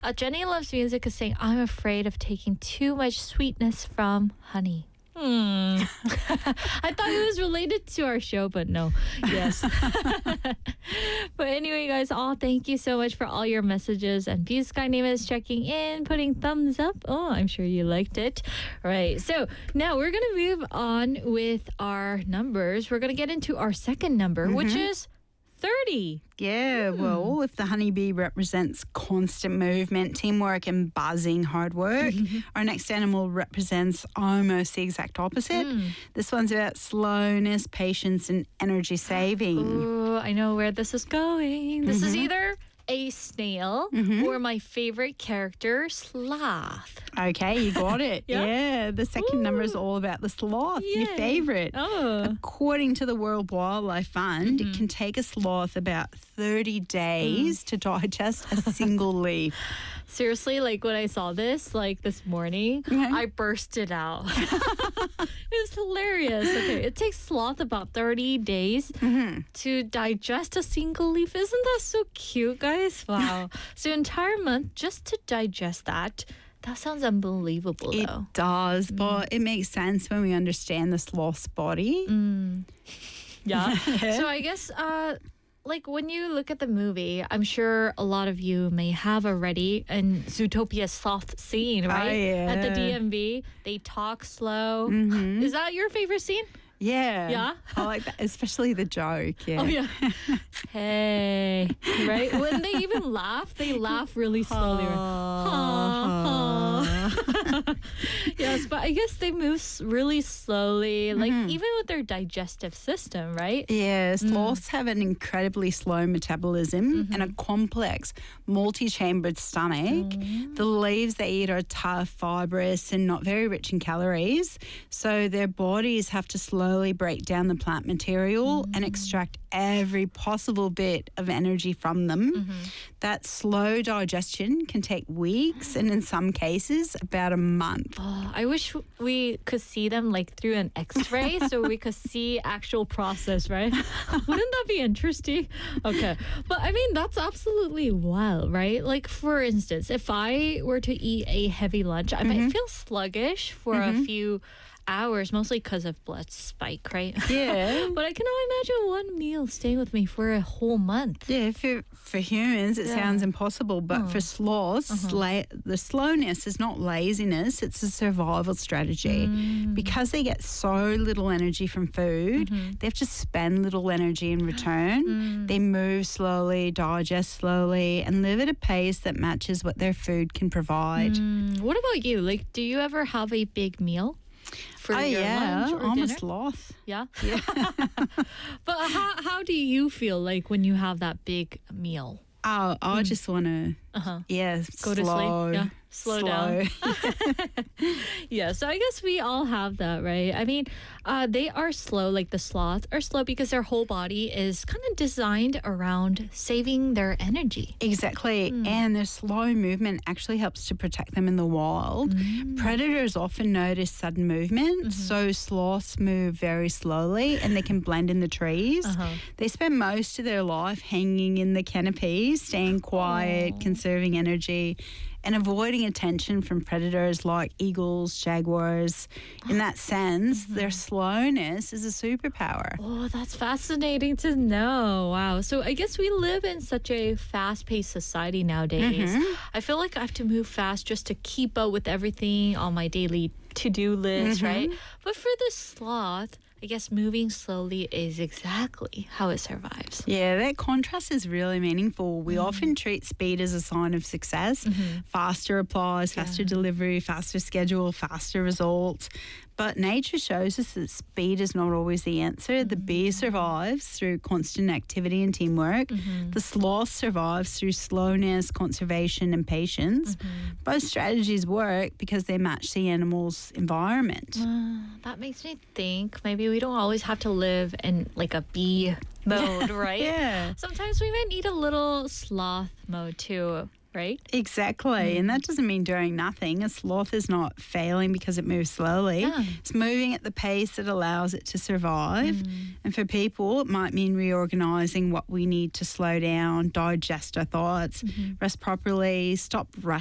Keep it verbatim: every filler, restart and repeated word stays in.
Uh, Jenny Loves Music is saying, I'm afraid of taking too much sweetness from honey. Hmm. I thought it was related to our show, but no. Yes. But anyway, guys, all thank you so much for all your messages. And View Sky Name is checking in, putting thumbs up. Oh, I'm sure you liked it. Right. So now we're going to move on with our numbers. We're going to get into our second number, mm-hmm. which is thirty. Yeah, Hmm. well, if the honeybee represents constant movement, teamwork, and buzzing hard work, our next animal represents almost the exact opposite. Mm. This one's about slowness, patience, and energy saving. Ooh, I know where this is going. This is Mhm. either a snail Mhm. or my favorite character, Sloth. Okay, you got it. Yeah? yeah, the second number is Ooh. all about the sloth, your Yay. favourite. Oh. According to the World Wildlife Fund, Mhm. it can take a sloth about thirty days to digest a single leaf. Seriously, like when I saw this, like this morning, Mhm. I bursted out. It was hilarious. Okay, it takes sloth about thirty days Mhm. to digest a single leaf. Isn't that so cute, guys? Wow. So entire month just to digest that. That sounds unbelievable, It though. does, but it makes sense when we understand the sloth's body. Mm. Yeah. So I guess, uh, like when you look at the movie, I'm sure a lot of you may have already in Zootopia's sloth scene, right? At the yeah. D M V, they talk slow. Mhm. Is that your favorite scene? Yeah. Yeah? I like that, especially the joke. Yeah. Oh yeah. Hey, right? When they even laugh, they laugh really slowly. Right? Yes, but I guess they move s- really slowly, like Mhm. even with their digestive system, right? Yeah, sloths have an incredibly slow metabolism and a complex, multi-chambered stomach. The leaves they eat are tough, fibrous, and not very rich in calories. So their bodies have to slowly break down the plant material and extract every possible bit of energy from them. That slow digestion can take weeks and in some cases about a month. Oh, I wish we could see them like through an X-ray so we could see actual process, right? Wouldn't that be interesting? Okay. But I mean, that's absolutely wild, right? Like, for instance, if I were to eat a heavy lunch, I might feel sluggish for a few hours, mostly because of blood spike, right? Yeah. But I cannot imagine one meal staying with me for a whole month. Yeah, for, for humans, it Yeah. sounds impossible, but for sloths, sla- the slowness is not laziness, it's a survival strategy. Because they get so little energy from food, they have to spend little energy in return. They move slowly, digest slowly, and live at a pace that matches what their food can provide. Mm, what about you? Like, do you ever have a big meal for Oh, your yeah, lunch or I'm dinner? a sloth. Yeah. Yeah. But how how do you feel like when you have that big meal? Oh, I just want to, Uh-huh. yeah, Go to slow, sleep. Yeah. Slow, down. Yeah, so I guess we all have that, right? I mean, uh, they are slow, like the sloths are slow because their whole body is kind of designed around saving their energy. Exactly. And their slow movement actually helps to protect them in the wild. Predators often notice sudden movement, so sloths move very slowly and they can blend in the trees. Uh-huh. They spend most of their life hanging in the canopies, staying quiet, conserving energy, and avoiding attention from predators like eagles, jaguars. In that sense, their slowness is a superpower. Oh, that's fascinating to know. Wow. So I guess we live in such a fast-paced society nowadays. I feel like I have to move fast just to keep up with everything on my daily to-do list, right? But for the sloth, I guess moving slowly is exactly how it survives. Yeah, that contrast is really meaningful. We often treat speed as a sign of success. Faster replies, faster delivery, faster schedule, faster results. But nature shows us that speed is not always the answer. The bee survives through constant activity and teamwork. The sloth survives through slowness, conservation, and patience. Both strategies work because they match the animal's environment. Uh, that makes me think maybe we don't always have to live in like a bee mode, right? Yeah. Sometimes we might need a little sloth mode too. right? Exactly. And that doesn't mean doing nothing. A sloth is not failing because it moves slowly. Yeah. It's moving at the pace that allows it to survive. And for people, it might mean reorganising what we need to slow down, digest our thoughts, rest properly, stop rushing.